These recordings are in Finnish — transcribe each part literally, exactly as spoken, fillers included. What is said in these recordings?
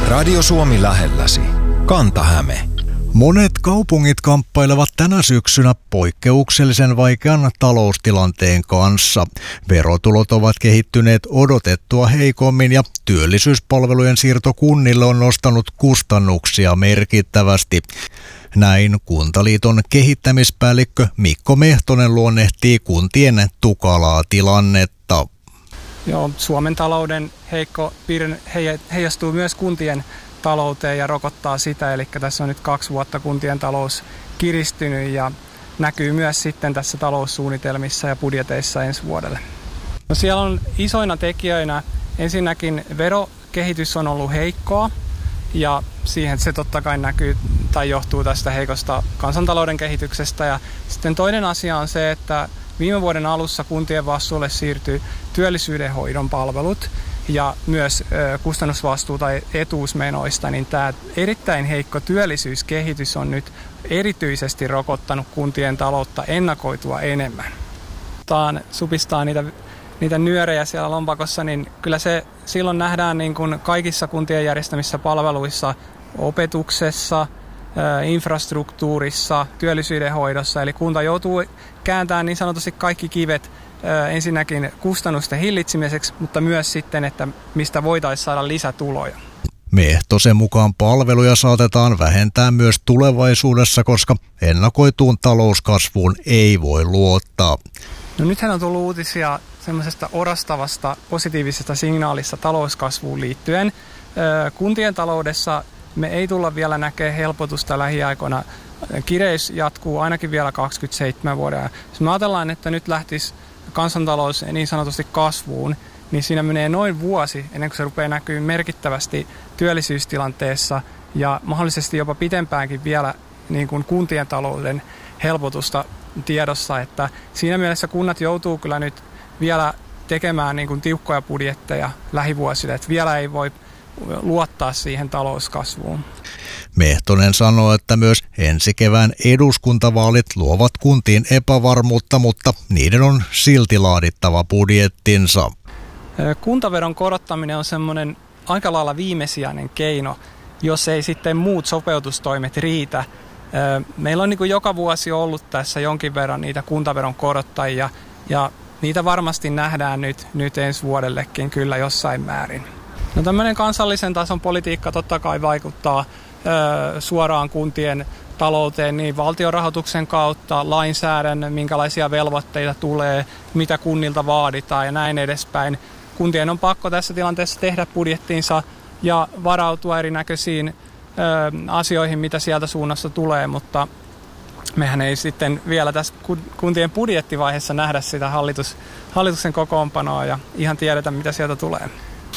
Radio Suomi lähelläsi. Kanta-Häme. Monet kaupungit kamppailevat tänä syksynä poikkeuksellisen vaikean taloustilanteen kanssa. Verotulot ovat kehittyneet odotettua heikommin ja työllisyyspalvelujen siirto kunnille on nostanut kustannuksia merkittävästi. Näin Kuntaliiton kehittämispäällikkö Mikko Mehtonen luonnehtii kuntien tukalaa tilannetta. Joo, Suomen talouden heikko piirre heijastuu myös kuntien talouteen ja rokottaa sitä, eli tässä on nyt kaksi vuotta kuntien talous kiristynyt ja näkyy myös sitten tässä taloussuunnitelmissa ja budjeteissa ensi vuodelle. No siellä on isoina tekijöinä ensinnäkin verokehitys on ollut heikkoa ja siihen se totta kai näkyy tai johtuu tästä heikosta kansantalouden kehityksestä. Ja sitten toinen asia on se, että viime vuoden alussa kuntien vastuulle siirtyi työllisyydenhoidon palvelut ja myös kustannusvastuuta etuusmenoista, niin tämä erittäin heikko työllisyyskehitys on nyt erityisesti rokottanut kuntien taloutta ennakoitua enemmän. Tämä supistaa niitä, niitä nyörejä siellä lompakossa, niin kyllä se silloin nähdään niin kuin kaikissa kuntien järjestämissä palveluissa, opetuksessa, infrastruktuurissa, työllisyydenhoidossa, eli kunta joutuu kääntämään niin sanotusti kaikki kivet ensinnäkin kustannusten hillitsemiseksi, mutta myös sitten, että mistä voitaisiin saada lisätuloja. Mehtosen mukaan palveluja saatetaan vähentää myös tulevaisuudessa, koska ennakoituun talouskasvuun ei voi luottaa. No nythän on tullut uutisia semmoisesta orastavasta positiivisesta signaalista talouskasvuun liittyen. Kuntien taloudessa me ei tulla vielä näkemään helpotusta lähiaikoina. Kireys jatkuu ainakin vielä kaksikymmentäseitsemän vuoden. Jos me ajatellaan, että nyt lähtisi kansantalous niin sanotusti kasvuun, niin siinä menee noin vuosi ennen kuin se rupeaa näkyy merkittävästi työllisyystilanteessa ja mahdollisesti jopa pitempäänkin vielä niin kuin kuntien talouden helpotusta tiedossa. Että siinä mielessä kunnat joutuu kyllä nyt vielä tekemään niin kuin tiukkoja budjetteja lähivuosille, että vielä ei voi luottaa siihen talouskasvuun. Mehtonen sanoo, että myös ensi kevään eduskuntavaalit luovat kuntiin epävarmuutta, mutta niiden on silti laadittava budjettinsa. Kuntaveron korottaminen on semmoinen aika lailla viimesijainen keino, jos ei sitten muut sopeutustoimet riitä. Meillä on niin kuin joka vuosi ollut tässä jonkin verran niitä kuntaveron korottajia ja niitä varmasti nähdään nyt, nyt ensi vuodellekin kyllä jossain määrin. No tämmöinen kansallisen tason politiikka totta kai vaikuttaa ö, suoraan kuntien talouteen niin valtionrahoituksen kautta, lainsäädännön, minkälaisia velvoitteita tulee, mitä kunnilta vaaditaan ja näin edespäin. Kuntien on pakko tässä tilanteessa tehdä budjettiinsa ja varautua erinäköisiin ö, asioihin, mitä sieltä suunnasta tulee, mutta mehän ei sitten vielä tässä kuntien budjettivaiheessa nähdä sitä hallitus, hallituksen kokoonpanoa ja ihan tiedetä, mitä sieltä tulee.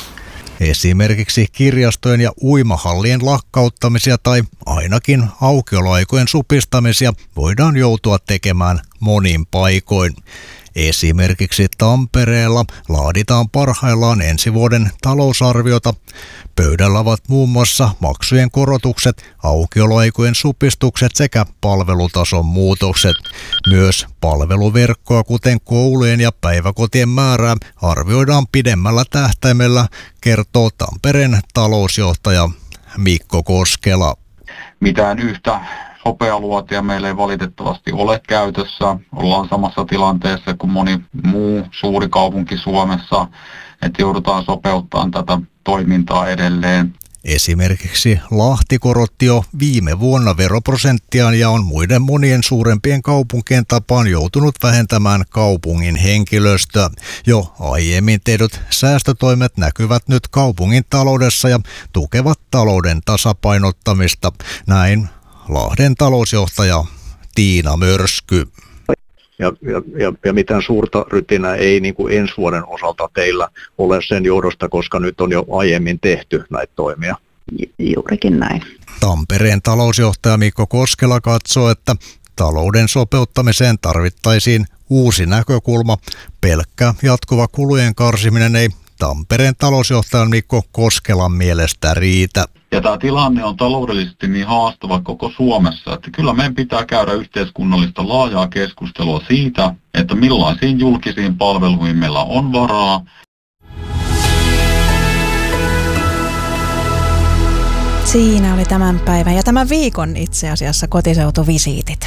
Esimerkiksi kirjastojen ja uimahallien lakkauttamisia tai ainakin aukioloaikojen supistamisia voidaan joutua tekemään monin paikoin. Esimerkiksi Tampereella laaditaan parhaillaan ensi vuoden talousarviota. Pöydällä ovat muun muassa maksujen korotukset, aukioloaikojen supistukset sekä palvelutason muutokset. Myös palveluverkkoa, kuten koulujen ja päiväkotien määrää, arvioidaan pidemmällä tähtäimellä, kertoo Tampereen talousjohtaja Mikko Koskela. Mitään yhtä hopealuotia meillä ei valitettavasti ole käytössä. Ollaan samassa tilanteessa kuin moni muu suuri kaupunki Suomessa, että joudutaan sopeuttamaan tätä toimintaa edelleen. Esimerkiksi Lahti korotti jo viime vuonna veroprosenttiaan ja on muiden monien suurempien kaupunkien tapaan joutunut vähentämään kaupungin henkilöstöä. Jo aiemmin tehdyt säästötoimet näkyvät nyt kaupungin taloudessa ja tukevat talouden tasapainottamista. Näin Lahden talousjohtaja Tiina Mörsky. Ja, ja, ja, ja mitään suurta rytinää ei niin kuin ensi vuoden osalta teillä ole sen johdosta, koska nyt on jo aiemmin tehty näitä toimia. Juurikin näin. Tampereen talousjohtaja Mikko Koskela katsoo, että talouden sopeuttamiseen tarvittaisiin uusi näkökulma. Pelkkä jatkuva kulujen karsiminen ei Tampereen talousjohtajan Mikko Koskelan mielestä riitä. Ja tämä tilanne on taloudellisesti niin haastava koko Suomessa, että kyllä meidän pitää käydä yhteiskunnallista laajaa keskustelua siitä, että millaisiin julkisiin palveluihin meillä on varaa. Siinä oli tämän päivän ja tämän viikon itse asiassa kotiseutuvisiitit.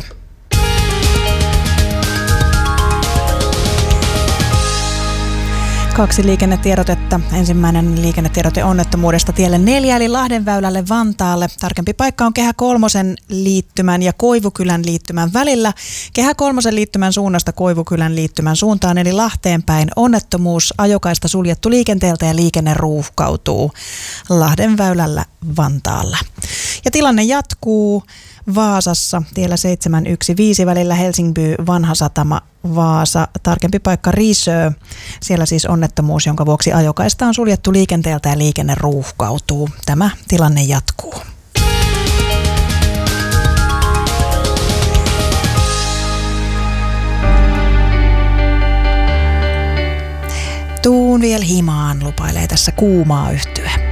Kaksi liikennetiedotetta. Ensimmäinen liikennetiedote onnettomuudesta tielle neljä eli Lahdenväylälle Vantaalle. Tarkempi paikka on Kehä Kolmosen liittymän ja Koivukylän liittymän välillä. Kehä Kolmosen liittymän suunnasta Koivukylän liittymän suuntaan eli Lahteen päin onnettomuus. Ajokaista suljettu liikenteeltä ja liikenne ruuhkautuu Lahdenväylällä Vantaalla. Ja tilanne jatkuu Vaasassa tiellä seitsemän yksi viisi välillä Helsingby Vanha Satama Vaasa. Tarkempi paikka Risö. Siellä siis onnettomuus, jonka vuoksi ajokaista on suljettu liikenteeltä ja liikenne ruuhkautuu. Tämä tilanne jatkuu. Tuun vielä himaan, lupailee tässä Kuumaa yhtye.